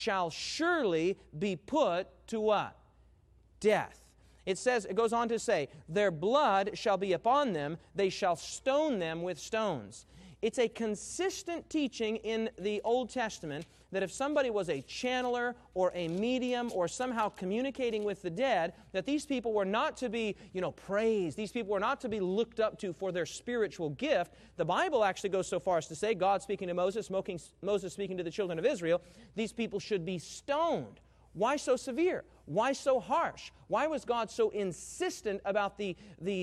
shall surely be put to what? Death. It says, it goes on to say, their blood shall be upon them, they shall stone them with stones. It's a consistent teaching in the Old Testament that if somebody was a channeler or a medium or somehow communicating with the dead, that these people were not to be, praised. These people were not to be looked up to for their spiritual gift. The Bible actually goes so far as to say, God speaking to Moses, Moses speaking to the children of Israel, these people should be stoned. Why so severe? Why so harsh? Why was God so insistent about the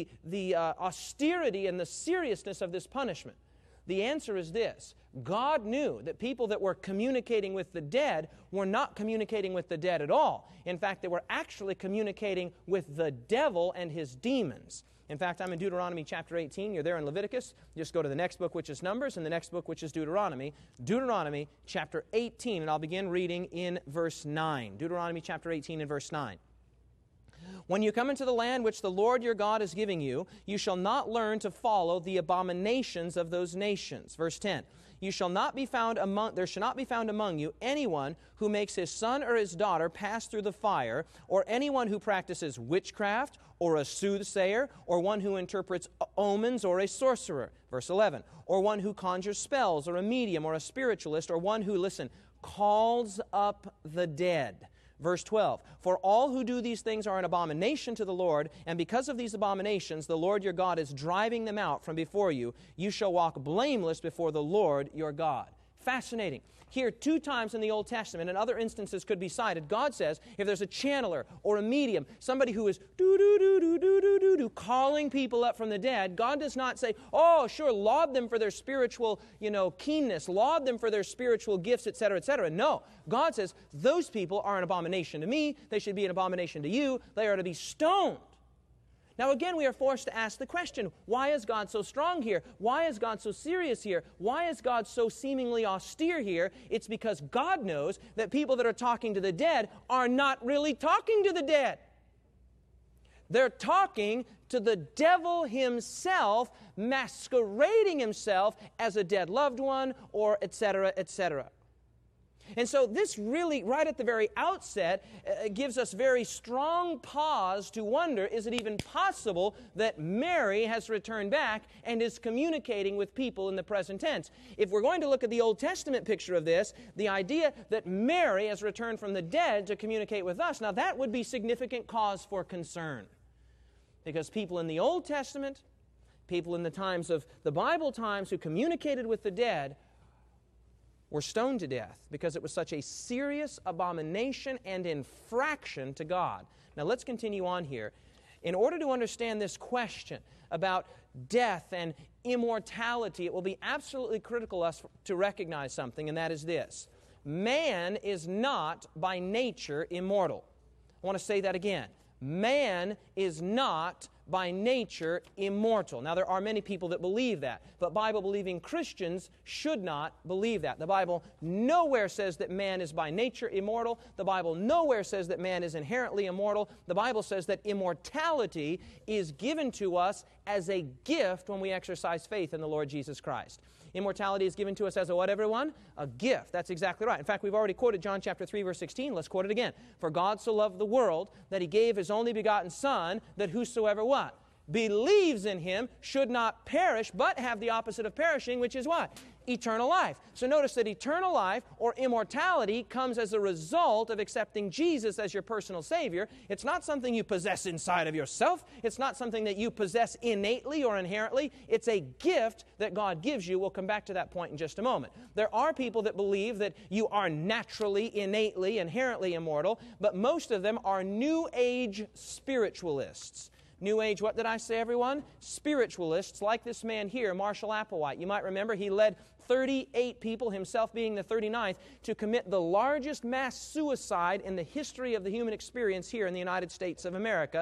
austerity and the seriousness of this punishment? The answer is this. God knew that people that were communicating with the dead were not communicating with the dead at all. In fact, they were actually communicating with the devil and his demons. In fact, I'm in Deuteronomy chapter 18. You're there in Leviticus. Just go to the next book, which is Numbers, and the next book, which is Deuteronomy. Deuteronomy chapter 18, and I'll begin reading in verse 9. Deuteronomy chapter 18 and verse 9. When you come into the land which the Lord your God is giving you, you shall not learn to follow the abominations of those nations. Verse 10. There shall not be found among you anyone who makes his son or his daughter pass through the fire, or anyone who practices witchcraft, or a soothsayer, or one who interprets omens, or a sorcerer. Verse 11. Or one who conjures spells, or a medium, or a spiritualist, or one who, listen, calls up the dead. Verse 12, for all who do these things are an abomination to the Lord, and because of these abominations, the Lord your God is driving them out from before you. You shall walk blameless before the Lord your God. Fascinating. Here, 2 times in the Old Testament, and other instances could be cited, God says, if there's a channeler or a medium, somebody who is calling people up from the dead, God does not say, oh, sure, laud them for their spiritual, keenness, laud them for their spiritual gifts, etc., etc. No, God says, those people are an abomination to me, they should be an abomination to you, they are to be stoned. Now again, we are forced to ask the question, why is God so strong here? Why is God so serious here? Why is God so seemingly austere here? It's because God knows that people that are talking to the dead are not really talking to the dead. They're talking to the devil himself, masquerading himself as a dead loved one, or etc., etc. And so this really, right at the very outset, gives us very strong pause to wonder, is it even possible that Mary has returned back and is communicating with people in the present tense? If we're going to look at the Old Testament picture of this, the idea that Mary has returned from the dead to communicate with us, now that would be significant cause for concern. Because people in the Old Testament, people in the times of the Bible times who communicated with the dead, were stoned to death because it was such a serious abomination and infraction to God. Now let's continue on here. In order to understand this question about death and immortality, it will be absolutely critical us to recognize something, and that is this. Man is not by nature immortal. I want to say that again. Man is not by nature immortal. Now, there are many people that believe that, but Bible-believing Christians should not believe that. The Bible nowhere says that man is by nature immortal. The Bible nowhere says that man is inherently immortal. The Bible says that immortality is given to us as a gift when we exercise faith in the Lord Jesus Christ. Immortality is given to us as a what, everyone? A gift. That's exactly right. In fact, we've already quoted John chapter 3, verse 16. Let's quote it again. For God so loved the world that He gave His only begotten Son, that whosoever what? Believes in Him should not perish, but have the opposite of perishing, which is what? Eternal life. So notice that eternal life or immortality comes as a result of accepting Jesus as your personal Savior. It's not something you possess inside of yourself. It's not something that you possess innately or inherently. It's a gift that God gives you. We'll come back to that point in just a moment. There are people that believe that you are naturally, innately, inherently immortal, but most of them are New Age spiritualists. New Age, what did I say, everyone? Spiritualists, like this man here, Marshall Applewhite. You might remember he led 38 people, himself being the 39th, to commit the largest mass suicide in the history of the human experience here in the United States of America.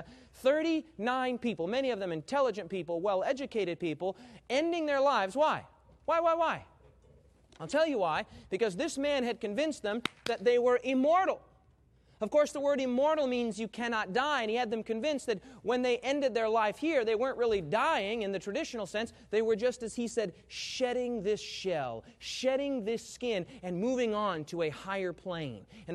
39 people, many of them intelligent people, well-educated people, ending their lives. Why? Why? I'll tell you why. Because this man had convinced them that they were immortal. Of course, the word immortal means you cannot die, and he had them convinced that when they ended their life here, they weren't really dying in the traditional sense. They were just, as he said, shedding this shell, shedding this skin, and moving on to a higher plane. And